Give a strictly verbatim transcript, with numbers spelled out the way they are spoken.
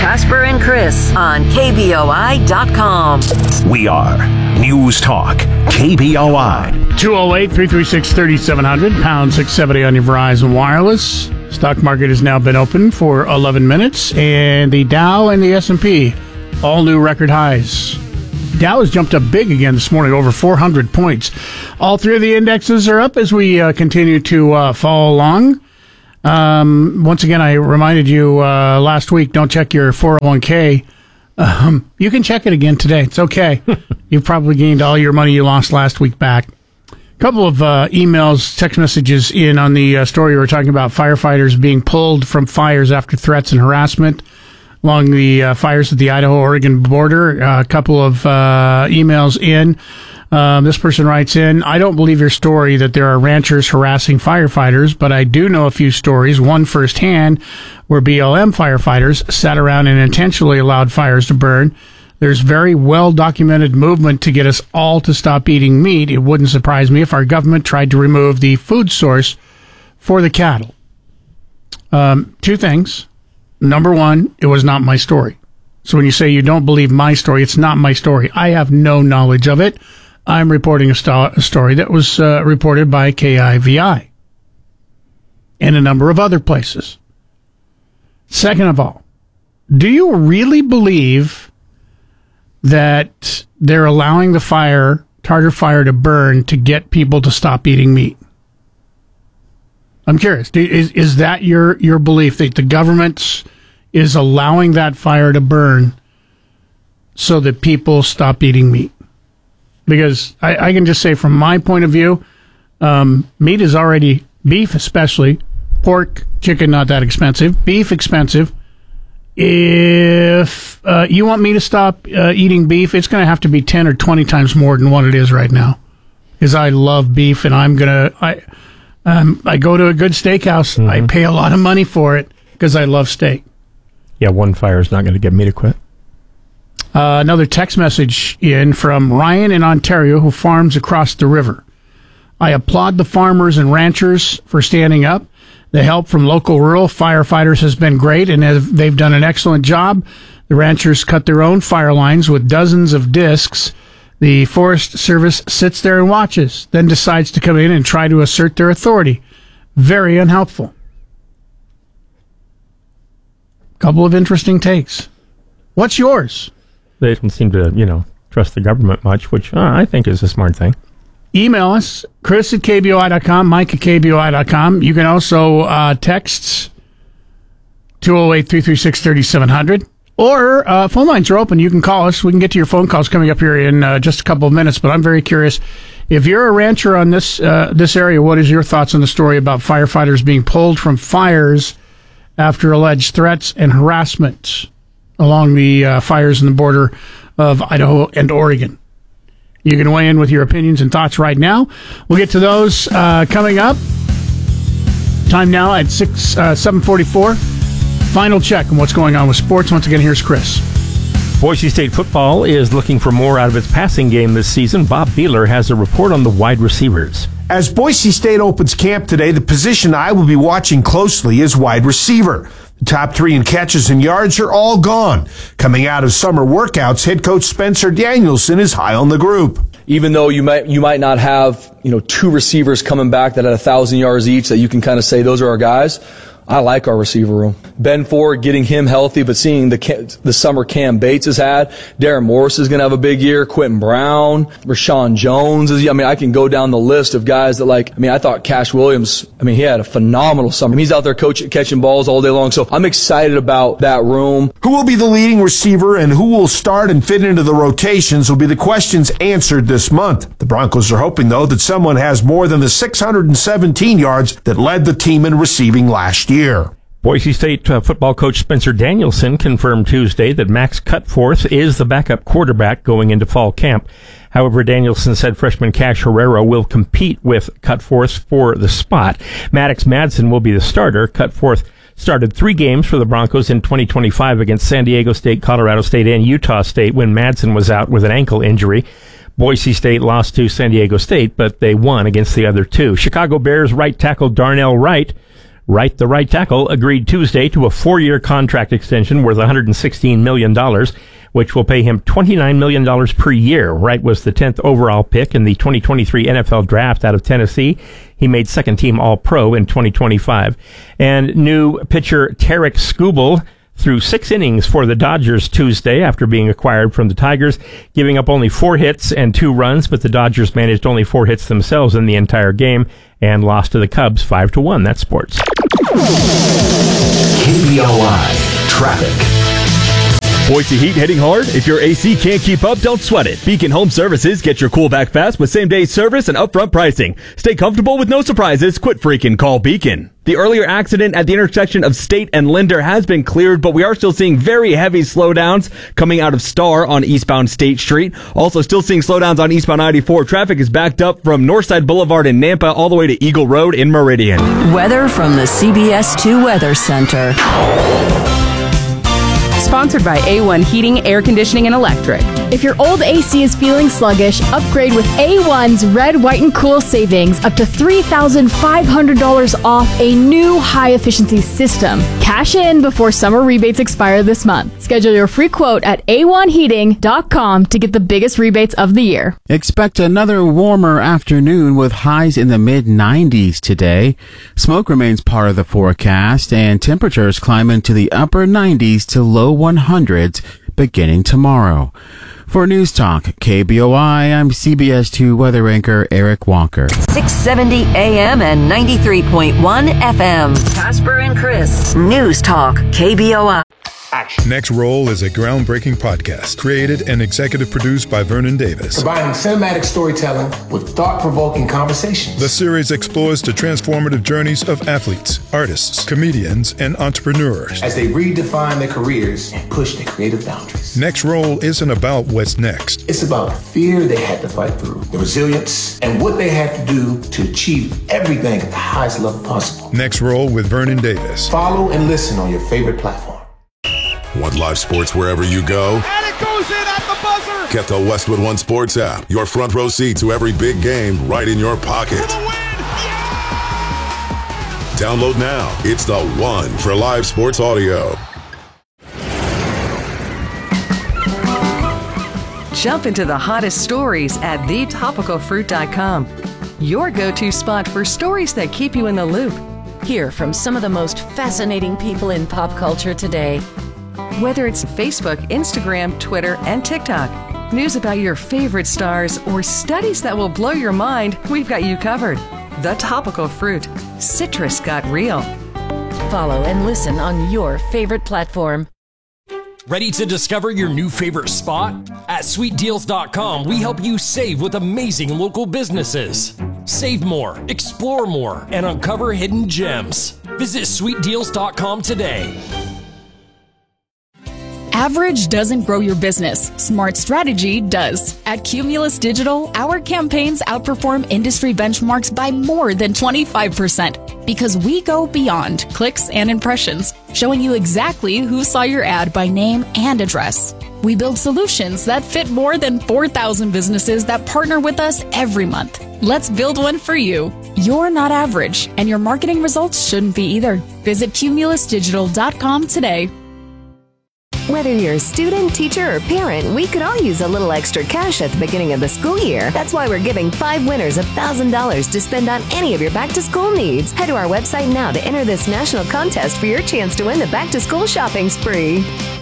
Casper and Chris on K B O I dot com. We are News Talk, K B O I. two oh eight, three three six, three seven zero zero, pound six seventy on your Verizon Wireless. Stock market has now been open for eleven minutes, and the Dow and the S and P, all new record highs. Dow has jumped up big again this morning, over four hundred points. All three of the indexes are up as we uh, continue to uh, follow along. Um, once again, I reminded you uh, last week, don't check your four oh one k. Um, you can check it again today. It's okay. You've probably gained all your money you lost last week back. A couple of uh, emails, text messages in on the uh, story we were talking about firefighters being pulled from fires after threats and harassment along the uh, fires at the Idaho-Oregon border. Uh, a couple of uh, emails in. Um, this person writes in, I don't believe your story that there are ranchers harassing firefighters, but I do know a few stories, one firsthand, where B L M firefighters sat around and intentionally allowed fires to burn. There's very well-documented movement to get us all to stop eating meat. It wouldn't surprise me if our government tried to remove the food source for the cattle. Um, two things. Number one, it was not my story. So when you say you don't believe my story, it's not my story. I have no knowledge of it. I'm reporting a, st- a story that was uh, reported by K I V I and a number of other places. Second of all, do you really believe that they're allowing the fire, Tartar fire, to burn to get people to stop eating meat? I'm curious. Do, is is that your, your belief, that the government is allowing that fire to burn so that people stop eating meat? Because I, I can just say from my point of view, um, meat is already, beef especially, pork, chicken not that expensive, beef expensive. If uh, you want me to stop uh, eating beef, it's going to have to be ten or twenty times more than what it is right now. Because I love beef, and I'm going to, I um, I go to a good steakhouse. Mm-hmm. I pay a lot of money for it because I love steak. Yeah, one fire is not going to get me to quit. Uh, another text message in from Ryan in Ontario, who farms across the river. I applaud the farmers and ranchers for standing up. The help from local rural firefighters has been great, and they've done an excellent job. The ranchers cut their own fire lines with dozens of discs. The Forest Service sits there and watches, then decides to come in and try to assert their authority. Very unhelpful. Couple of interesting takes. What's yours? They don't seem to, you know, trust the government much, which uh, I think is a smart thing. Email us, Chris at K B O I dot com, Mike at K B O I dot com. You can also uh, text two oh eight, three three six, three seven zero zero. Or uh, phone lines are open. You can call us. We can get to your phone calls coming up here in uh, just a couple of minutes. But I'm very curious. If you're a rancher on this uh, this area, what is your thoughts on the story about firefighters being pulled from fires after alleged threats and harassment along the uh, fires in the border of Idaho and Oregon? You can weigh in with your opinions and thoughts right now. We'll get to those uh, coming up. Time now at six uh, seven forty-four. Final check on what's going on with sports. Once again, here's Chris. Boise State football is looking for more out of its passing game this season. Bob Beeler has a report on the wide receivers. As Boise State opens camp today, the position I will be watching closely is wide receiver. The top three in catches and yards are all gone. Coming out of summer workouts, head coach Spencer Danielson is high on the group. Even though you might you might not have, you know, two receivers coming back that had a thousand yards each that you can kind of say those are our guys, I like our receiver room. Ben Ford, getting him healthy, but seeing the the summer Cam Bates has had, Darren Morris is going to have a big year, Quentin Brown, Rashawn Jones is, I mean, I can go down the list of guys that, like, I mean, I thought Cash Williams, I mean, he had a phenomenal summer. I mean, he's out there coaching, catching balls all day long, so I'm excited about that room. Who will be the leading receiver and who will start and fit into the rotations will be the questions answered this month. The Broncos are hoping, though, that someone has more than the six hundred seventeen yards that led the team in receiving last year. Year. Boise State uh, football coach Spencer Danielson confirmed Tuesday that Max Cutforth is the backup quarterback going into fall camp. However, Danielson said freshman Cash Herrera will compete with Cutforth for the spot. Maddox Madsen will be the starter. Cutforth started three games for the Broncos in twenty twenty-five against San Diego State, Colorado State, and Utah State when Madsen was out with an ankle injury. Boise State lost to San Diego State, but they won against the other two. Chicago Bears right tackle Darnell Wright Wright, the right tackle, agreed Tuesday to a four-year contract extension worth one hundred sixteen million dollars, which will pay him twenty-nine million dollars per year. Wright was the tenth overall pick in the twenty twenty-three N F L Draft out of Tennessee. He made second-team All-Pro in twenty twenty-five. And new pitcher Tarek Skubal threw six innings for the Dodgers Tuesday after being acquired from the Tigers, giving up only four hits and two runs, but the Dodgers managed only four hits themselves in the entire game and lost to the Cubs five to one. That's sports. K B O I Traffic. Boise heat hitting hard? If your A C can't keep up, don't sweat it. Beacon Home Services get your cool back fast with same-day service and upfront pricing. Stay comfortable with no surprises. Quit freaking. Call Beacon. The earlier accident at the intersection of State and Linder has been cleared, but we are still seeing very heavy slowdowns coming out of Star on eastbound State Street. Also still seeing slowdowns on eastbound ninety-four. Traffic is backed up from Northside Boulevard in Nampa all the way to Eagle Road in Meridian. Weather from the C B S two Weather Center. Sponsored by A one Heating, Air Conditioning, and Electric. If your old A C is feeling sluggish, upgrade with A one's Red, White, and Cool savings up to three thousand five hundred dollars off a new high-efficiency system. Cash in before summer rebates expire this month. Schedule your free quote at A one heating dot com to get the biggest rebates of the year. Expect another warmer afternoon with highs in the mid nineties today. Smoke remains part of the forecast, and temperatures climb into the upper nineties to low one hundreds beginning tomorrow. For News Talk K B O I, I'm C B S two weather anchor Eric Walker. six seventy A M and ninety-three point one F M. Casper and Chris. News Talk K B O I. Next Roll is a groundbreaking podcast created and executive produced by Vernon Davis. Combining cinematic storytelling with thought-provoking conversations. The series explores the transformative journeys of athletes, artists, comedians, and entrepreneurs as they redefine their careers and push their creative boundaries. Next Roll isn't about what's next. It's about the fear they had to fight through, the resilience, and what they had to do to achieve everything at the highest level possible. Next Roll with Vernon Davis. Follow and listen on your favorite platform. Want live sports wherever you go? And it goes in at the buzzer! Get the Westwood One Sports app. Your front row seat to every big game right in your pocket. For the win! Yeah! Download now. It's the one for live sports audio. Jump into the hottest stories at the topical fruit dot com. Your go-to spot for stories that keep you in the loop. Hear from some of the most fascinating people in pop culture today. Whether it's Facebook, Instagram, Twitter, and TikTok, news about your favorite stars, or studies that will blow your mind, we've got you covered. The Topical Fruit. Citrus got real. Follow and listen on your favorite platform. Ready to discover your new favorite spot? At sweet deals dot com, we help you save with amazing local businesses. Save more, explore more, and uncover hidden gems. Visit sweet deals dot com today. Average doesn't grow your business. Smart strategy does. At Cumulus Digital, our campaigns outperform industry benchmarks by more than twenty-five percent because we go beyond clicks and impressions, showing you exactly who saw your ad by name and address. We build solutions that fit more than four thousand businesses that partner with us every month. Let's build one for you. You're not average, and your marketing results shouldn't be either. Visit cumulus digital dot com today. Whether you're a student, teacher, or parent, we could all use a little extra cash at the beginning of the school year. That's why we're giving five winners one thousand dollars to spend on any of your back-to-school needs. Head to our website now to enter this national contest for your chance to win the back-to-school shopping spree.